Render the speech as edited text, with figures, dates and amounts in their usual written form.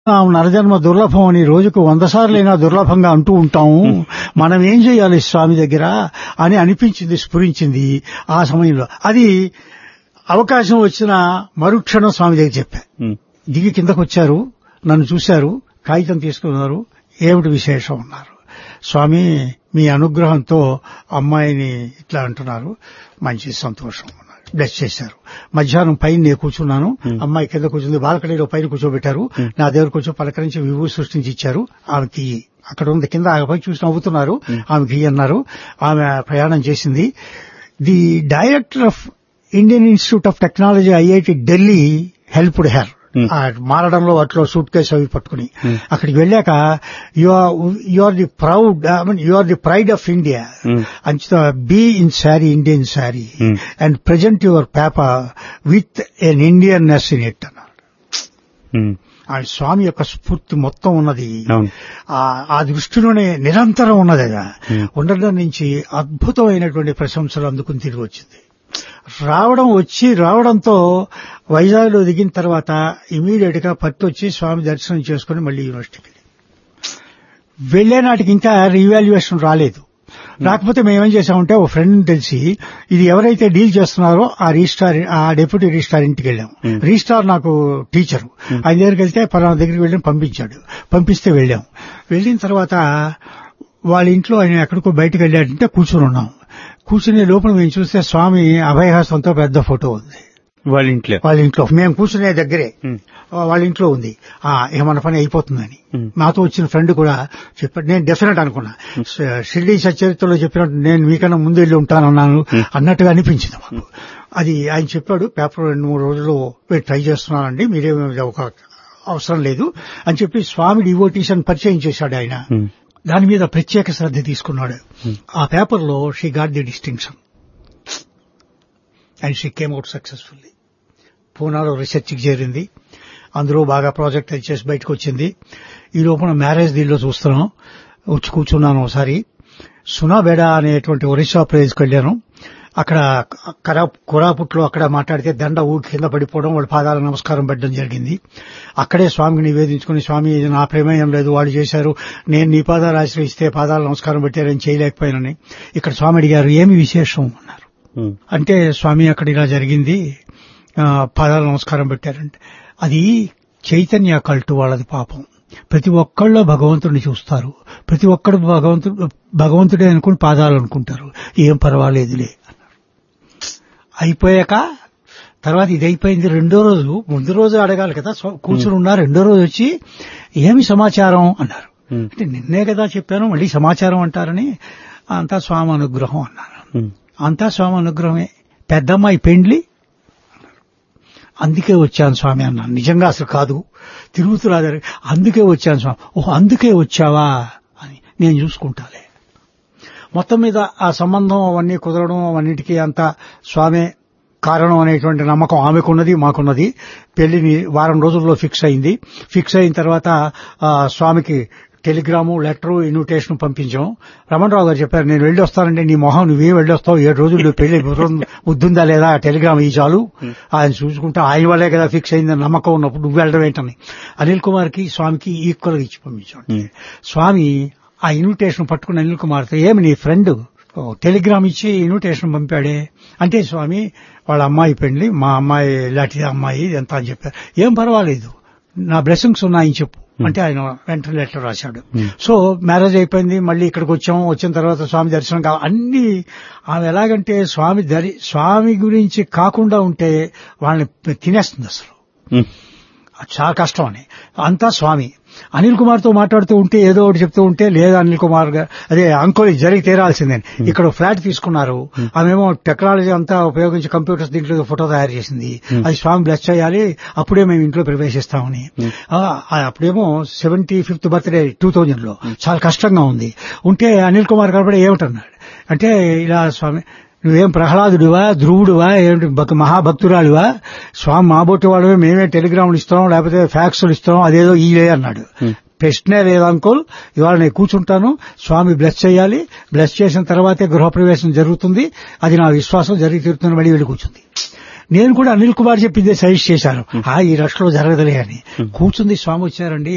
నరజన్మ దుర్లభం అని రోజుకు 100 సార్లైనా దుర్లభంగా అంటూ ఉంటాము. మనం ఏం చేయాలి స్వామి దగ్గర అని అనిపించింది, స్ఫురించింది ఆ సమయంలో. అది అవకాశం వచ్చిన మరుక్షణం స్వామి దగ్గర చెప్పా. దిగి కిందకు వచ్చారు, నన్ను చూశారు, కాగితం తీసుకున్నారు. ఏమిటి విశేషం అన్నారు. స్వామి మీ అనుగ్రహంతో అమ్మాయిని ఇట్లా అంటున్నారు, మంచి సంతోషం అన్నారు. బ్లెస్ చేశారు. మధ్యాహ్నం పైన నేను కూర్చున్నాను, అమ్మాయి కింద కూర్చుంది. బాల్కనీలో పైన కూర్చోబెట్టారు. నా దగ్గర కొంచెం పలకరించి విభూ సృష్టించి ఇచ్చారు. ఆమెకి అక్కడ ఉంది కింద పై చూసి నవ్వుతున్నారు. ఆమెకి అన్నారు. ఆమె ప్రయాణం చేసింది. The director of Indian institute of technology IIT Delhi helped her. మారడంలో అట్లో suit case అవి పట్టుకుని అక్కడికి వెళ్ళాక you are the proud, you are the pride of India and be in sari, Indian sari and present your paper with an Indian Nes in it అన్నారు. ఆ స్వామి యొక్క స్ఫూర్తి మొత్తం ఉన్నది ఆ దృష్టిలోనే నిరంతరం ఉన్నది. ఉండడం నుంచి అద్భుతమైనటువంటి ప్రశంసలు అందుకుని తిరిగి వచ్చింది. రావడంతో వైజాగ్ లో దిగిన తర్వాత ఇమీడియట్ గా పట్టు వచ్చి స్వామి దర్శనం చేసుకుని మళ్లీ యూనివర్సిటీకి వెళ్లే నాటికి ఇంకా రీవాల్యుయేషన్ రాలేదు. రాకపోతే మేమేం చేశామంటే ఓ ఫ్రెండ్ తెలిసి ఇది ఎవరైతే డీల్ చేస్తున్నారో ఆ డెప్యూటీ రిజిస్ట్రార్ ఇంటికి వెళ్ళాం. రిజిస్ట్రార్ నాకు టీచరు. ఆయన దగ్గరికి వెళ్తే పలానా దగ్గరికి వెళ్ళి పంపించాడు. పంపిస్తే వెళ్ళాం. వెళ్ళిన తర్వాత వాళ్ళ ఇంట్లో ఆయన ఎక్కడికో బయటకు వెళ్ళాడంటే కూర్చుని ఉన్నాం. కూర్చునే లోపల మేము చూస్తే స్వామి అభయహస్తంతో పెద్ద ఫోటో ఉంది వాళ్ళ ఇంట్లో. మేము కూర్చునే దగ్గరే వాళ్ళ ఇంట్లో ఉంది. ఇక మన పని అయిపోతుందని నాతో వచ్చిన ఫ్రెండ్ కూడా చెప్పాడు. నేను డెఫినెట్ అనుకున్నా, షిర్డీ సచరిత్రలో చెప్పినట్టు నేను మీకన్నా ముందు వెళ్ళి ఉంటానన్నాను అన్నట్టుగా అనిపించింది మాకు. అది ఆయన చెప్పాడు, పేపర్ 2-3 రోజుల్లో ట్రై చేస్తున్నానండి, మీరేమీ ఒక అవసరం లేదు అని చెప్పి స్వామి డివోటీస్ అని పరిచయం చేశాడు ఆయన. దాని మీద ప్రత్యేక శ్రద్ధ తీసుకున్నాడు. ఆ పేపర్ లో she got the distinction and she came out successfully. పూనాలో research కి చేరింది. అందులో బాగా ప్రాజెక్ట్ చేసి బయటకు వచ్చింది. ఈ లోపల మ్యారేజ్ దీనిలో చూస్తున్నాం. వచ్చి కూర్చున్నాను. ఒకసారి సునాబేడా అనేటువంటి ఒరిస్సా ప్లేస్కి వెళ్ళాను. అక్కడ కోరాపుట్లో అక్కడ మాట్లాడితే దండ ఊకి కింద పడిపోవడం, వాళ్ళ పాదాల నమస్కారం పెట్టడం జరిగింది. అక్కడే స్వామికి నివేదించుకుని, స్వామి ఇది నా ప్రమేయం లేదు, వాళ్ళు చేశారు, నేను నీ పాదాలు ఆశ్రయిస్తే పాదాల నమస్కారం పెట్టారని చేయలేకపోయానని. ఇక్కడ స్వామి అడిగారు ఏమి విశేషం అన్నారు. అంటే స్వామి అక్కడ ఇలా జరిగింది, పాదాల నమస్కారం పెట్టారంటే అది చైతన్య కల్టు వాళ్ళది పాపం. ప్రతి ఒక్కళ్ళో భగవంతుడిని చూస్తారు, ప్రతి ఒక్కడు భగవంతుడే అనుకుని పాదాలు అనుకుంటారు, ఏం పర్వాలేదులే. అయిపోయాక తర్వాత ఇది అయిపోయింది. రెండో రోజు, ముందు రోజు అడగాలి కదా, కూర్చుని ఉన్నారు. రెండో రోజు వచ్చి ఏమి సమాచారం అన్నారు. అంటే నిన్నే కదా చెప్పాను, మళ్ళీ సమాచారం అంటారని. అంతా స్వామి అనుగ్రహం అన్నారు. అంతా స్వామి అనుగ్రహమే. పెద్దమ్మాయి పెండ్లి, అందుకే వచ్చాను స్వామి అన్నాను. నిజంగా అసలు కాదు, తిరుగుతురాదు, అందుకే వచ్చాను స్వామి. ఓహో అందుకే వచ్చావా అని, నేను చూసుకుంటాలే. మొత్తం మీద ఆ సంబంధం అవన్నీ కుదరడం అవన్నిటికీ అంతా స్వామే కారణం అనేటువంటి నమ్మకం ఆమెకున్నది, మాకున్నది. పెళ్లిని వారం రోజుల్లో ఫిక్స్ అయింది. ఫిక్స్ అయిన తర్వాత స్వామికి టెలిగ్రాము, లెటరు, ఇన్విటేషన్ పంపించాం. రమణరావు గారు చెప్పారు, నేను వెళ్ళి వస్తానండి, నీ మొహం నువ్వేం వెళ్ళొస్తావు, 7 రోజులు పెళ్లి బుద్ధుందా లేదా, టెలిగ్రామ్ ఈ చాలు, ఆయన చూసుకుంటా, ఆయన వల్లే కదా ఫిక్స్ అయిందని నమ్మకం ఉన్నప్పుడు నువ్వు వెళ్ళడం ఏంటని అనిల్ కుమార్ కి స్వామికి ఈక్వల్ గా ఇచ్చి పంపించాం. స్వామి ఆ ఇన్విటేషన్ పట్టుకుని అనిల్ కుమార్తో, ఏమి నీ ఫ్రెండ్ టెలిగ్రామ్ ఇచ్చి ఇన్విటేషన్ పంపాడే అంటే, స్వామి వాళ్ళ అమ్మాయి పెళ్లి, మా అమ్మాయి ఇలాంటి అమ్మాయి ఎంత అని చెప్పారు. ఏం పర్వాలేదు, నా బ్లెస్సింగ్స్ ఉన్నాయని చెప్పు అంటే ఆయన వెంటనే లెటర్ రాశాడు. సో మ్యారేజ్ అయిపోయింది. మళ్ళీ ఇక్కడికి వచ్చాము. వచ్చిన తర్వాత స్వామి దర్శనం అన్ని ఆమె ఎలాగంటే స్వామి గురించి కాకుండా ఉంటే వాళ్ళని తినేస్తుంది అసలు, చాలా కష్టం అని. అంతా స్వామి. అనిల్ కుమార్ తో మాట్లాడుతూ ఉంటే ఏదో ఒకటి చెప్తూ ఉంటే, లేదా అనిల్ కుమార్ అదే అంకుల్ జరిగి తీరాల్సిందే. ఇక్కడ ఫ్లాట్ తీసుకున్నారు, ఆమెమో టెక్నాలజీ అంతా ఉపయోగించి కంప్యూటర్స్ దీంట్లో ఫోటో తయారు చేసింది, అది స్వామి బ్లెస్ చేయాలి, అప్పుడే మేము ఇంట్లో ప్రవేశిస్తామని. అప్పుడేమో 75th బర్త్డే 2000లో చాలా కష్టంగా ఉంది. ఉంటే అనిల్ కుమార్ కనబడి ఏమిటన్నాడు అంటే, ఇలా స్వామి నువ్వేం ప్రహ్లాదుడివా, ధ్రువుడివా, ఏమిటి మహాభక్తురాలివా, స్వామి మాబోటి వాడివే, మేమే టెలిగ్రాములు ఇస్తాం, లేకపోతే ఫ్యాక్సులు ఇస్తాం, అదేదో ఈలే అన్నాడు. ప్రశ్నే లేదు అంకుల్, ఇవాళ నేను కూర్చుంటాను, స్వామి బ్లెస్ చేయాలి, బ్లెస్ చేసిన తర్వాతే గృహప్రవేశం జరుగుతుంది, అది నా విశ్వాసం, జరిగి తీరుతుంది. మళ్ళీ వెళ్ళి కూర్చుంది. నేను కూడా అనిల్ కుమార్ చెప్పిందే సజెస్ట్ చేశాను, ఈ రష్ లో జరగదులే అని. కూర్చుంది. స్వామి వచ్చారండి,